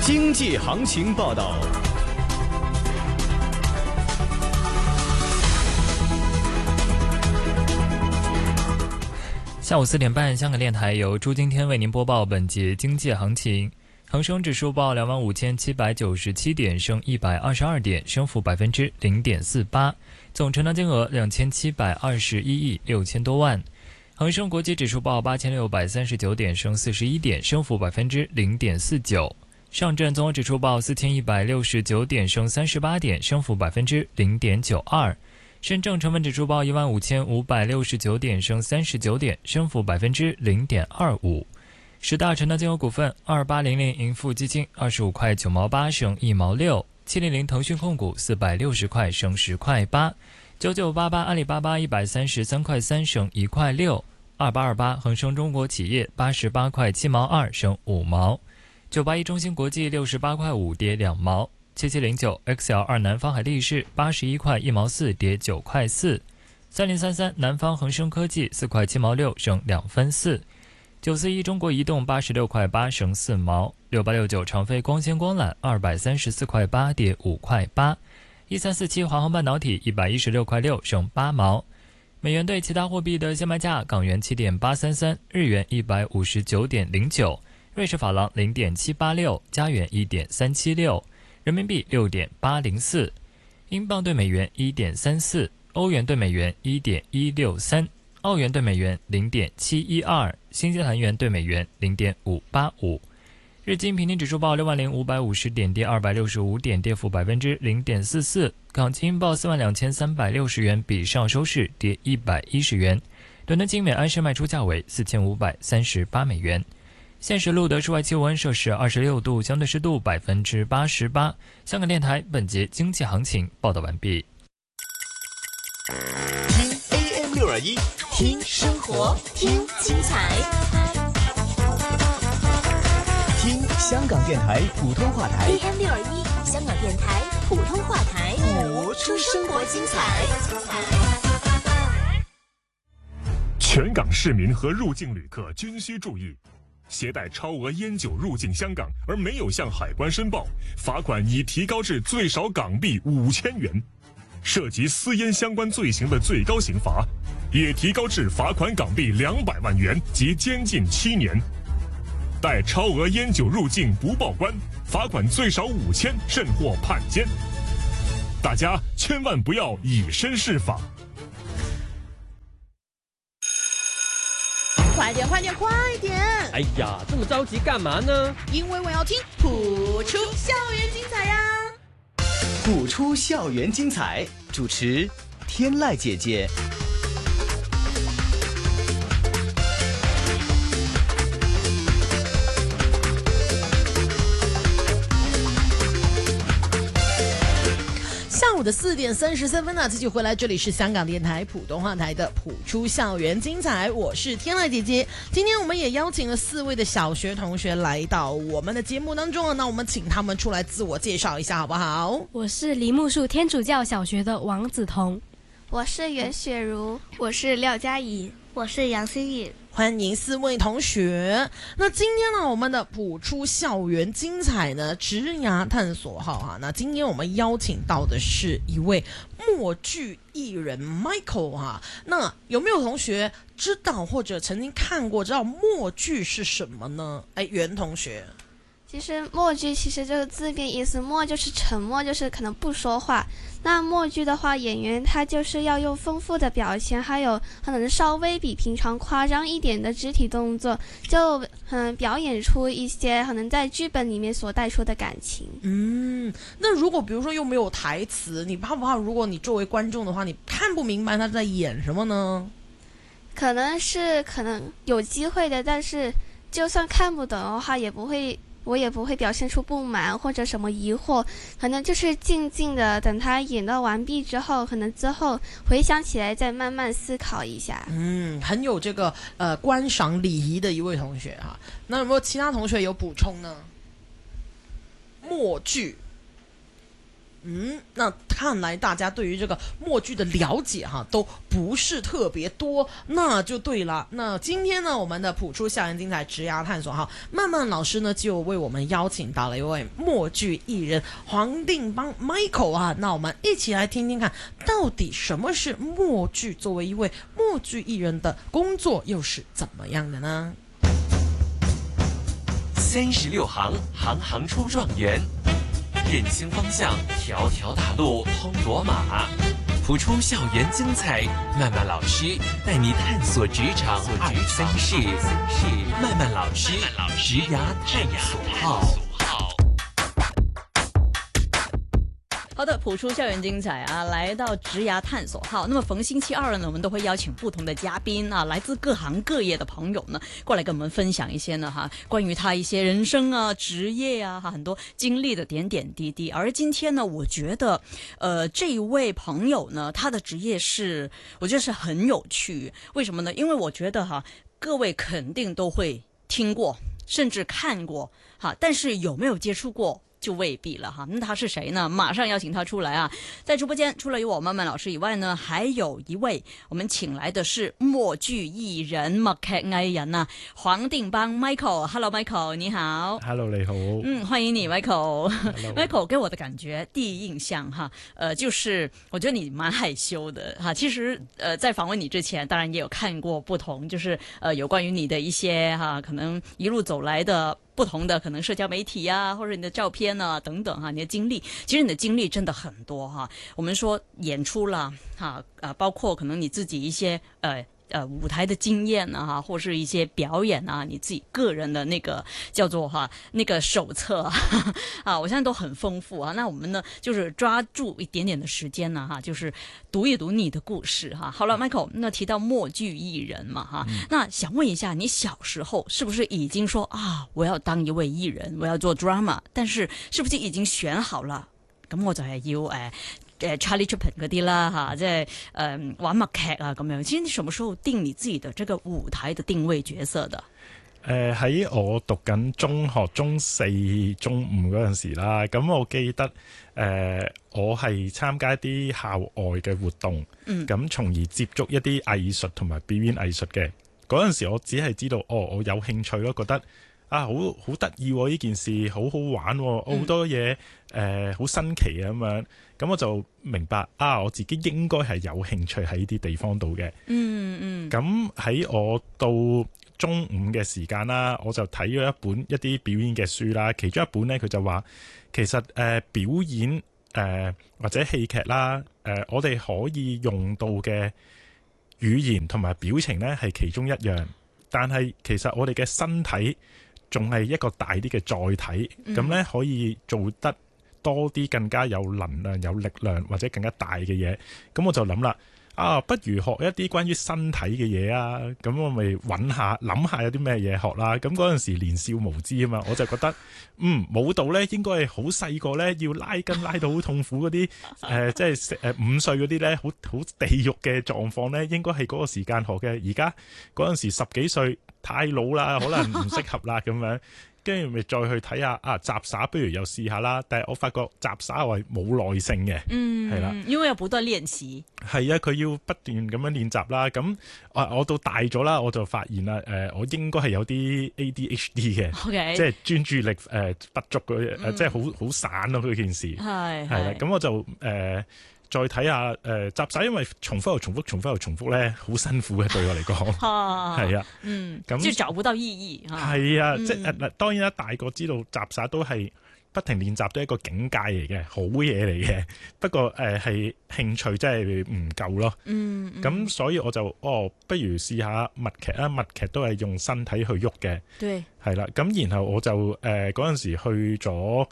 经济行情报道。 下午4点半，香港电台由朱今天为您播报本节经济行情。恒生指数报25,797点，升122点，升幅0.48%，总成交金额2721亿6千多万。恒生国际指数报8639点，升41点，升幅0.49%。上证综合指数报4169点，升38点，升幅0.92%。深证成分指数报15569点，升39点，升幅0.25%。十大成交金额股份：2800盈富基金25块9毛8升1毛6；700腾讯控股460块升10块8；9988阿里巴巴133块3升1块6；2828恒生中国企业88块7毛2升5毛；981中芯国际68块5跌2毛；7709 XL2南方海力士81块1毛4跌9块4；3033南方恒生科技4块7毛6升2分4；941中国移动86块8升4毛；6869长飞光纤光缆234块8跌5块8；1347华航半导体116块6升8毛。美元对其他货币的现卖价：港元7.833，日元159.09，瑞士法郎0.786，加元1.376，人民币6.804，英镑对美元1.34，欧元对美元1.163，澳元对美元0.712，新西兰元对美元0.585。日经平均指数报60550点，跌265点，跌幅0.44%。港金报42360元，比上周市跌110元。伦敦金每安士卖出价为4538美元。现时录得室外气温摄氏26度，相对湿度88%。香港电台本节经济行情报道完毕。 听 AM621，听生活，听精彩，听香港电台普通话台 AM621，香港电台普通话台， 播出生活精彩。 全港市民和入境旅客均需注意，携带超额烟酒入境香港而没有向海关申报，罚款已提高至最少港币5000元。涉及私烟相关罪行的最高刑罚也提高至罚款港币200万元及监禁7年。带超额烟酒入境不报关，罚款最少5000，甚或判监。大家千万不要以身试法。 快点快点快点！ 哎呀，这么着急干嘛呢？ 因为我要听普出校园精彩呀！ 普出校园精彩，主持天籁姐姐。 下午的4点33分呢，继续回来，这里是香港电台普通话台的普出校园精彩，我是天籁姐姐。今天我们也邀请了4位的小学同学来到我们的节目当中，那我们请他们出来自我介绍一下好不好？ 我是梨木树天主教小学的王子彤， 我是袁雪茹，我是廖嘉怡， 我是杨欣颖。 欢迎4位同学。那今天呢，我们的普出校园精彩呢，职涯探索号哈。那今天我们邀请到的是一位默剧艺人 Michael 哈。那有没有同学知道或者曾经看过知道默剧是什么呢？袁同学。 其实默剧这个字面意思，默就是沉默，就是可能不说话。那默剧的话，演员他就是要用丰富的表情，还有可能稍微比平常夸张一点的肢体动作，就表演出一些可能在剧本里面所带出的感情。 那如果比如说又没有台词，你怕不怕？如果你作为观众的话，你看不明白他在演什么呢？ 可能有机会的，但是就算看不懂的话，我也不会表现出不满或者什么疑惑，可能就是静静的等他演到完毕之后，可能之后回想起来再慢慢思考一下。 很有这个观赏礼仪的一位同学哈。那有没有其他同学有补充呢？默剧， 那看来大家对于这个默剧的了解都不是特别多，那就对了。那今天呢，我们的普出校园精彩职涯探索曼曼老师呢就为我们邀请到了一位默剧艺人黄定邦 Michael 那我们一起来听听看，到底什么是默剧？作为一位默剧艺人的工作又是怎么样的呢 ？36行，行行出状元。认清方向，条条大路通罗马。谱出校园精彩，曼曼老师带你探索职场23事。曼曼老师职涯探索号。 好的，谱出校园精彩来到职涯探索号。那么逢星期二呢，我们都会邀请不同的嘉宾来自各行各业的朋友呢，过来跟我们分享一些呢关于他一些人生职业很多经历的点点滴滴。而今天呢，我觉得这一位朋友呢，他的职业我觉得是很有趣。为什么呢？因为我觉得各位肯定都会听过，甚至看过但是有没有接触过？就未必了那他是谁呢？马上邀请他出来在直播间除了有我曼曼老师以外呢，还有一位我们请来的是默剧艺人、默劇藝人黃定邦 Michael。Hello Michael， 你好。 Hello， 你好。 欢迎你 Michael。 Michael 给我的感觉第一印象就是我觉得你蛮害羞的其实在访问你之前当然也有看过不同，就是有关于你的一些可能一路走来的不同的可能社交媒体或者你的照片等等你的经历，其实你的经历真的很多我们说演出啦包括可能你自己一些舞台的经验或是一些表演你自己个人的那个叫做那个手册我现在都很丰富那我们呢就是抓住一点点的时间就是读一读你的故事好了 Michael， 那提到默剧艺人嘛那想问一下，你小时候是不是已經說我要當一位藝人，我要做 drama， 但是不是已經選好了咁我就係要Charlie Chaplin 嗰啲啦即係玩默劇咁樣。其實你什麼時候定你自己的這個舞台的定位角色的？ 喺我讀緊中學中4、中5嗰陣時啦，咁我記得我係參加一啲校外嘅活動，咁從而接觸一啲藝術同埋表演藝術嘅。嗰陣時我只係知道我有興趣咯，覺得好得意呢件事，好好玩好多嘢好新奇咁樣。咁我就明白我自己應該係有興趣喺呢啲地方度嘅。咁喺我到中午嘅時間啦，我就睇咗一啲表演嘅書啦。其中一本呢，佢就話其實表演或者戲劇啦我哋可以用到嘅語言同埋表情呢係其中一樣，但係其實我哋嘅身體仲係一個大啲嘅載體，咁呢可以做得多啲更加有能量、有力量或者更加大嘅嘢。咁我就諗啦不如學一啲關於身體嘅嘢咁我咪諗下有啲咩嘢學啦。咁嗰陣時年少無知嘛，我就覺得舞蹈呢應該係好細個呢要拉筋拉到好痛苦嗰啲即係5歲嗰啲呢好地獄嘅狀況呢，應該係嗰個時間學嘅。而家嗰陣時10幾歲太老啦，可能唔適合啦咁樣。跟住咪再去睇下雜耍，不如又試下啦。但係我發覺雜耍我係冇耐性嘅，係啦， 因為要不斷練習。係佢要不斷咁樣練習啦。咁我到大咗啦，我就發現啦，我應該係有啲 ADHD 嘅，okay，即係專注力不足嗰即係好散咯嗰件事。係啦，咁我就再睇下雜耍，因為重複又重複咧，好辛苦嘅對我嚟講。係啊，咁就找不到意義。 係啊，即係當然啦，大個知道雜耍都係不停練習都係一個境界嚟嘅，好嘢嚟嘅。不過係興趣真係唔夠咯。咁所以我就不如試下默劇啦。默劇都係用身體去喐嘅。對，係啦。咁然後我就嗰陣時去咗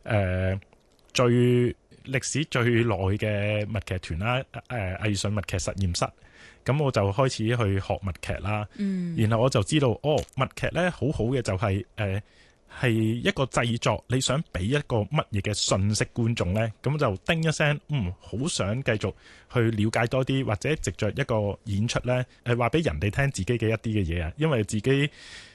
歷史最耐嘅默劇團啦，藝術默劇實驗室。咁我就開始去學默劇啦。然後我就知道默劇咧好好嘅就係係一個製作，你想俾一個乜嘢嘅信息觀眾呢？咁就叮一聲，好想繼續去了解多啲，或者藉着一個演出呢，話俾人哋聽自己嘅一啲嘅嘢啊。因為自己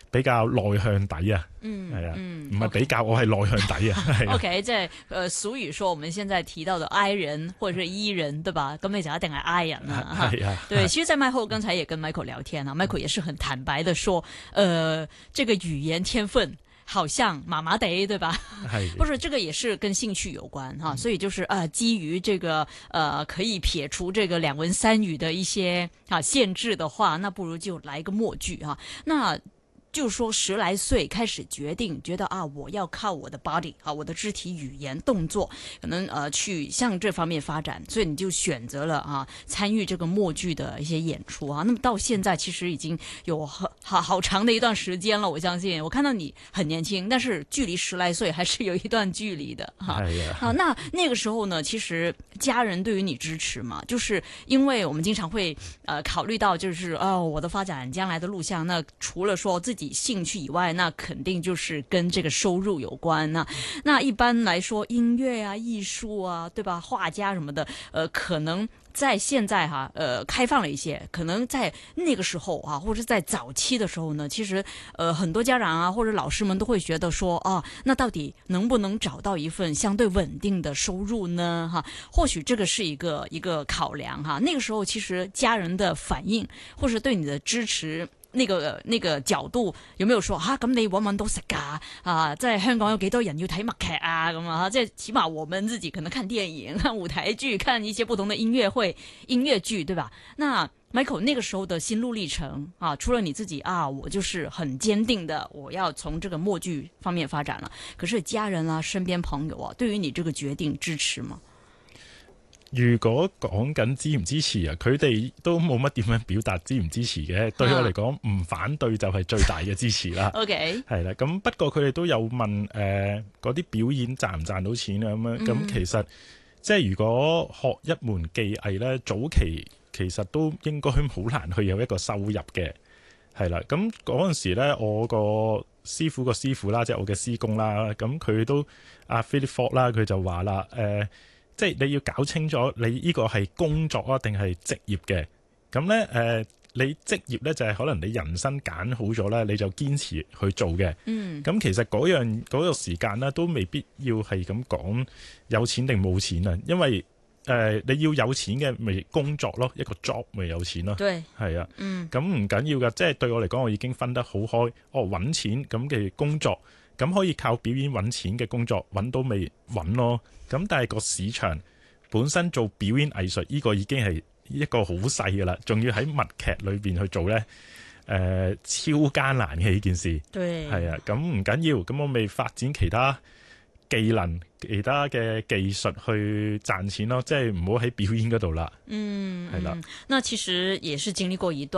比較內向底啊，係啊，唔係比較，我係內向底啊。 OK， 即係俗語說我們現在提到的 I 人或者是 E 人，對吧？咁你就一定係 I 人啦。 係啊， 對，其實在麥後剛才也跟 Michael 聊天啊，Michael 也是很坦白的說，這個語言天分好像麻麻地，對吧？不是，這個也是跟興趣有關哈，所以就是基於這個可以撇除這個兩文三語的一些限制的話，那不如就來一個默劇哈。那就是說10來歲開始決定，覺得我要靠我的 body 我的肢體語言動作，可能去向這方面發展，所以你就選擇了參與這個默劇的一些演出那麼到現在其實已經有好長的一段時間了，我相信我看到你很年輕，但是距離10來歲還是有一段距離的那個時候呢，其實家人對於你支持嘛，就是因為我們經常會考慮到就是我的發展將來的路向，那除了說自己興趣以外，那肯定就是跟這個收入有關。那一般來說，音樂藝術對吧？畫家什麼的，可能在現在開放了一些，可能在那個時候或者在早期的時候呢，其實很多家長或者老師們都會覺得說那到底能不能找到一份相對穩定的收入呢？或許這個是一個考量那個時候其實家人的反應或是對你的支持。那個角度有沒有說咁你搵唔搵到食㗎？即係香港有幾多人要睇默劇咁即係起碼我們自己可能看電影、看舞台劇、看一些不同的音樂會、音樂劇，對吧？那 Michael 那個時候的心路歷程除了你自己我就是很堅定的我要從這個默劇方面發展了，可是家人身邊朋友對於你這個決定支持嗎？ 如果講緊支唔支持佢哋都冇乜點樣表達支唔支持嘅。對我嚟講，唔反對就係最大嘅支持啦。 OK， 係啦。咁不過佢哋都有問嗰啲表演賺唔賺到錢啊？咁樣咁其實即係如果學一門技藝咧，早期其實都應該好難去有一個收入嘅。係啦。咁嗰陣時咧，我個師傅個師傅啦，即係我嘅師公啦，咁佢都Philip Ford 啦，佢就話啦即係你要搞清楚你呢個係工作定係職業嘅。咁咧你職業咧就係可能你人生揀好咗咧，你就堅持去做嘅。咁其實嗰個時間咧都未必要係咁講有錢定冇錢啊，因為你要有錢嘅咪工作咯，一個 job 咪有錢咯。對，係啊。咁唔緊要噶，即係對我嚟講，我已經分得好開。揾錢咁嘅工作，咁可以靠表演揾錢嘅工作揾到咪揾咯。咁但係個市場本身做表演藝術呢個已經係一個好細噶啦，仲要喺默劇裏邊去做呢，超艱難嘅呢件事。對，係啊，咁唔緊要，咁我咪發展其他技能、其他嘅技術去賺錢咯，即係唔好喺表演嗰度啦。係啦。那其實也是經歷過一段。